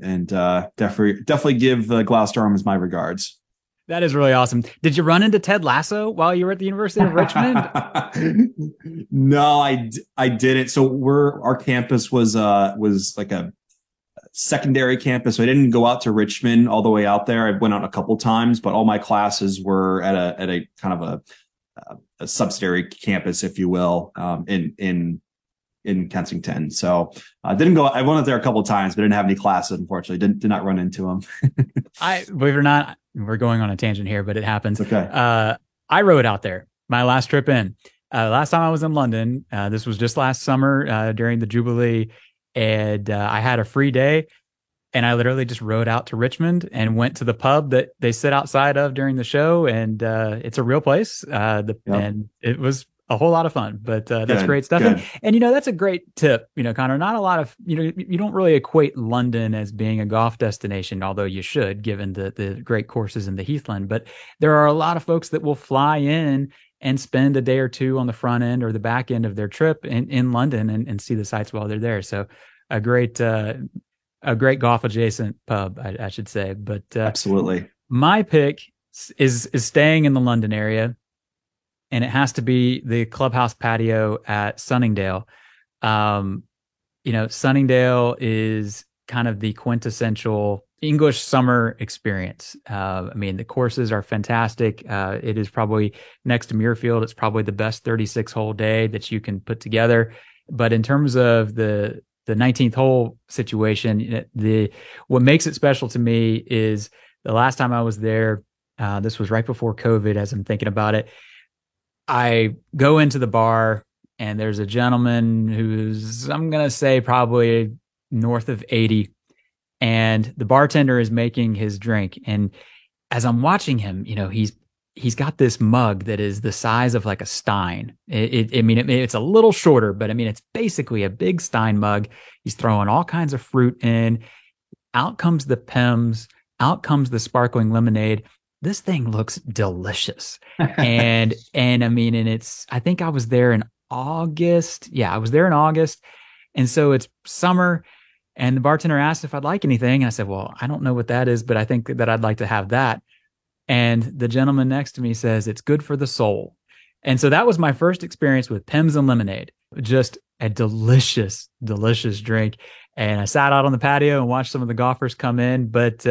and definitely give Gloucester Arms my regards. That is really awesome. Did you run into Ted Lasso while you were at the University of Richmond? No, I didn't. So our campus was like a secondary campus. So I didn't go out to Richmond all the way out there. I went out a couple times, but all my classes were at a kind of a subsidiary campus, if you will, in Kensington. So I didn't go. I went out there a couple of times, but didn't have any classes. Unfortunately, did not run into them. I believe it or not, we're going on a tangent here, but it happens. It's okay. I rode out there my last trip in. Last time I was in London, this was just last summer during the Jubilee, and I had a free day, and I literally just rode out to Richmond and went to the pub that they sit outside of during the show, and it's a real place. Yep. And it was a whole lot of fun, but that's great stuff. And, that's a great tip, Connor. Not a lot of, you don't really equate London as being a golf destination, although you should, given the great courses in the Heathland. But there are a lot of folks that will fly in and spend a day or two on the front end or the back end of their trip in London and see the sights while they're there. So a great golf adjacent pub, I should say. But absolutely, my pick is staying in the London area. And it has to be the clubhouse patio at Sunningdale. Sunningdale is kind of the quintessential English summer experience. The courses are fantastic. It is probably next to Muirfield. It's probably the best 36-hole day that you can put together. But in terms of the 19th hole situation, what makes it special to me is the last time I was there, this was right before COVID, as I'm thinking about it. I go into the bar and there's a gentleman who's, I'm going to say, probably north of 80. And the bartender is making his drink. And as I'm watching him, he's got this mug that is the size of like a Stein. It's a little shorter, but it's basically a big Stein mug. He's throwing all kinds of fruit in. Out comes the Pimm's. Out comes the sparkling lemonade. This thing looks delicious. and I think I was there in August. Yeah, I was there in August. And so it's summer, and the bartender asked if I'd like anything. And I said, well, I don't know what that is, but I think that I'd like to have that. And the gentleman next to me says, it's good for the soul. And so that was my first experience with Pimm's and lemonade. Just a delicious, delicious drink. And I sat out on the patio and watched some of the golfers come in. But,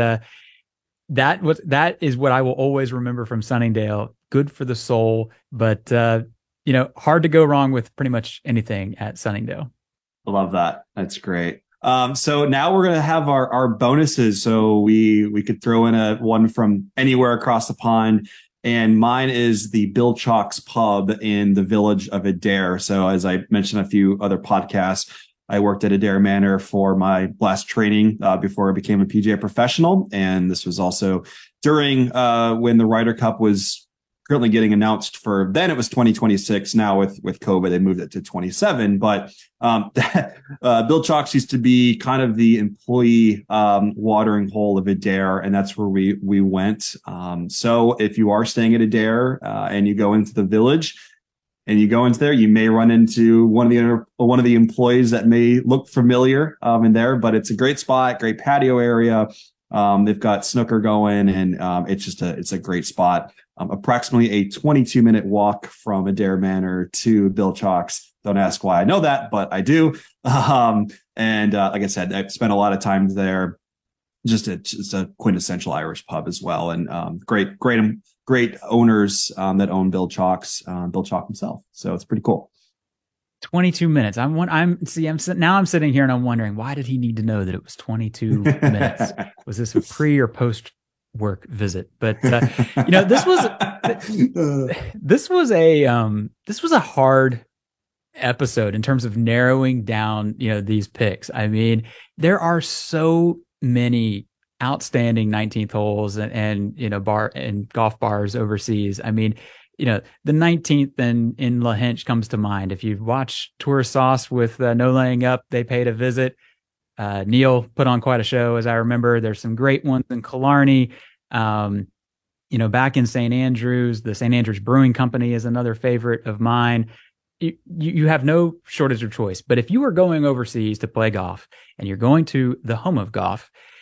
that is what I will always remember from Sunningdale. Good for the soul, but hard to go wrong with pretty much anything at Sunningdale. I love that. That's great. So now we're going to have our bonuses. So we could throw in one from anywhere across the pond. And mine is the Bill Chalk's Pub in the village of Adair. So as I mentioned a few other podcasts, I worked at Adair Manor for my last training before I became a PGA professional. And this was also during when the Ryder Cup was currently getting announced for, then it was 2026. Now with COVID, they moved it to 27. But Bill Chalk's used to be kind of the employee watering hole of Adair. And that's where we went. So if you are staying at Adair and you go into the village, and you go into there, you may run into one of the employees that may look familiar in there, but it's a great spot, great patio area. They've got snooker going, and it's a great spot. Approximately a 22-minute walk from Adair Manor to Bill Chalk's. Don't ask why I know that, but I do. Like I said, I've spent a lot of time there. It's a quintessential Irish pub as well, and great owners that own Bill Chalk himself. So it's pretty cool. 22 minutes. I'm sitting here and I'm wondering, why did he need to know that it was 22 minutes? Was this a pre or post work visit? But this was a hard episode in terms of narrowing down, these picks. There are so many outstanding 19th holes and bar and golf bars overseas. The 19th in Lahinch comes to mind. If you've watched Tour Sauce with No Laying Up, they paid a visit. Neil put on quite a show, as I remember. There's some great ones in Killarney. Back in St. Andrews, the St. Andrews Brewing Company is another favorite of mine. You have no shortage of choice. But if you are going overseas to play golf and you're going to the home of golf,